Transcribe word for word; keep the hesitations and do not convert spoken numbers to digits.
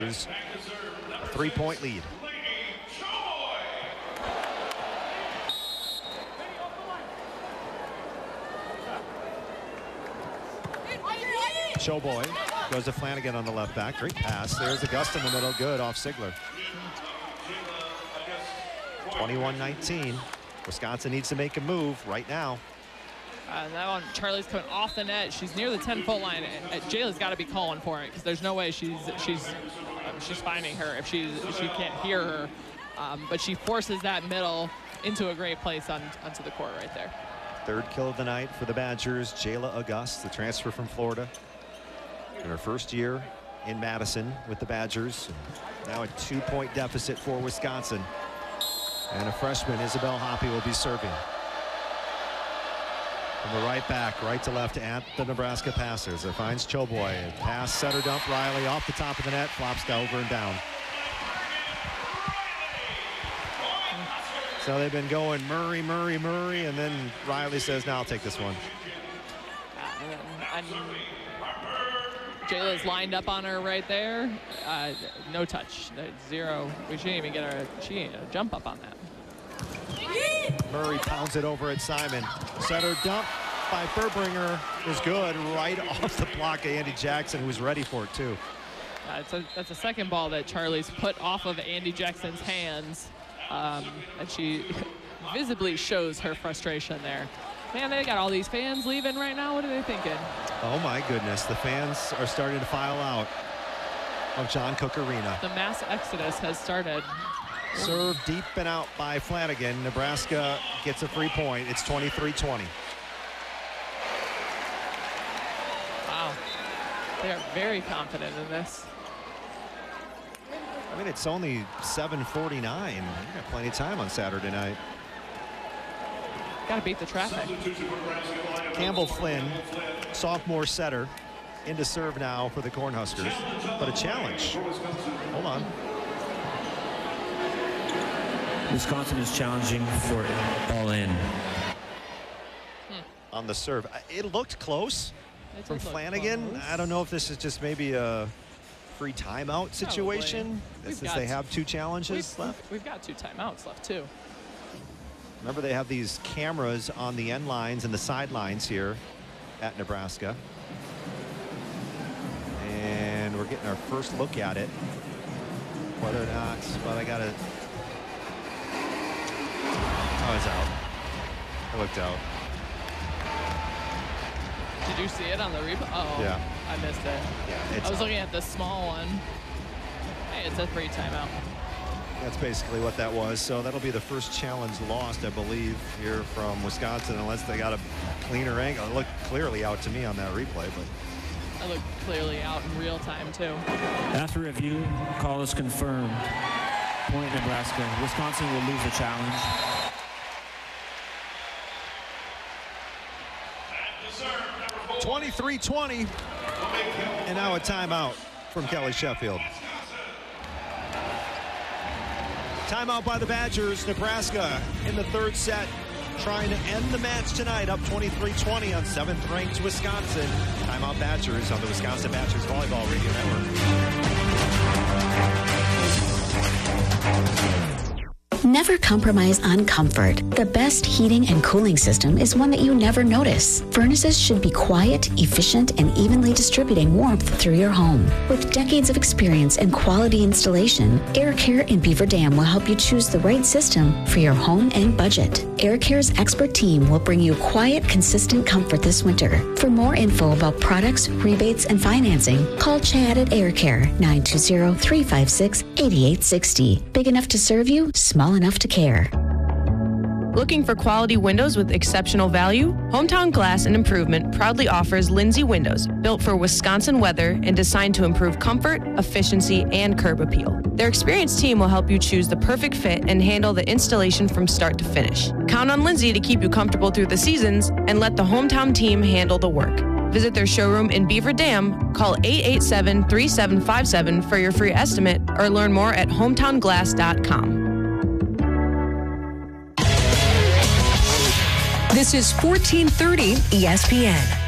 A three-point lead. Showboy goes to Flanagan on the left back. Great pass. There's Augusta in the middle. Good off Sigler. twenty-one nineteen. Wisconsin needs to make a move right now. Uh, that one, Charlie's coming off the net. She's near the ten-foot line. And Jayla's got to be calling for it because there's no way she's she's uh, she's finding her if she's if she can't hear her. Um, but she forces that middle into a great place on onto the court right there. Third kill of the night for the Badgers. Jayla Auguste, the transfer from Florida, in her first year in Madison with the Badgers. Now a two-point deficit for Wisconsin. And a freshman, Isabel Hoppe, will be serving. From the right back, right to left at the Nebraska passers. It finds Choboy. Pass, setter dump, Riley off the top of the net, flops over and down. So they've been going Murray, Murray, Murray, and then Riley says, "Now I'll take this one." Uh, and, and Jayla's lined up on her right there. Uh, no touch. Zero. We shouldn't even get her. She ain't a jump up on that. Murray pounds it over at Simon. Setter dump by Furbringer is good, right off the block of Andy Jackson, who was ready for it too. Uh, it's a, that's a second ball that Charlie's put off of Andy Jackson's hands, um, and she visibly shows her frustration there. Man, they got all these fans leaving right now. What are they thinking? Oh my goodness, the fans are starting to file out of John Cook Arena. The mass exodus has started. Serve deep and out by Flanagan. Nebraska gets a free point. It's twenty-three twenty. Wow. They are very confident in this. I mean, it's only seven forty-nine. You got plenty of time on Saturday night. Got to beat the traffic. Campbell Flynn, sophomore setter, into serve now for the Cornhuskers, but a challenge. Hold on. Wisconsin is challenging for all in. Hmm. On the serve. It looked close from Flanagan. Close. I don't know if this is just maybe a free timeout situation. Since they have two challenges we've, left. We've got two timeouts left too. Remember, they have these cameras on the end lines and the sidelines here at Nebraska. And we're getting our first look at it. Whether or not, but I got to. Oh, it's out. I looked out. Did you see it on the replay? Oh, yeah. I missed it. Yeah, it's I was out. looking at the small one. Hey, it's a free timeout. That's basically what that was. So that'll be the first challenge lost, I believe, here from Wisconsin, unless they got a cleaner angle. It looked clearly out to me on that replay, but it looked clearly out in real time too. After review, call is confirmed. Point Nebraska. Wisconsin will lose the challenge. twenty-three twenty, and now a timeout from Kelly Sheffield. Timeout by the Badgers. Nebraska in the third set, trying to end the match tonight, up twenty-three twenty on seventh ranked Wisconsin. Timeout Badgers on the Wisconsin Badgers Volleyball Radio Network. Never compromise on comfort. The best heating and cooling system is one that you never notice. Furnaces should be quiet, efficient, and evenly distributing warmth through your home. With decades of experience and quality installation, Air Care in Beaver Dam will help you choose the right system for your home and budget. Air Care's expert team will bring you quiet, consistent comfort this winter. For more info about products, rebates, and financing, call Chad at Air Care, nine two zero, three five six, eight eight six zero. Big enough to serve you, small enough to care. Looking for quality windows with exceptional value? Hometown Glass and Improvement proudly offers Lindsay Windows, built for Wisconsin weather and designed to improve comfort, efficiency, and curb appeal. Their experienced team will help you choose the perfect fit and handle the installation from start to finish. Count on Lindsay to keep you comfortable through the seasons and let the hometown team handle the work. Visit their showroom in Beaver Dam, call eight eight seven, three seven five seven for your free estimate, or learn more at hometown glass dot com. This is fourteen thirty E S P N.